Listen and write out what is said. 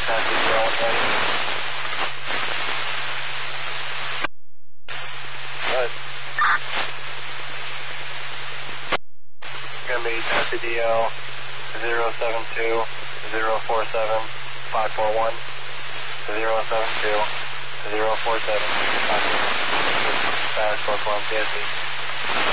taxi DL ready. Good. It's going to be taxi DL 072 047 541 072 047 541 Spanish 4 TSC.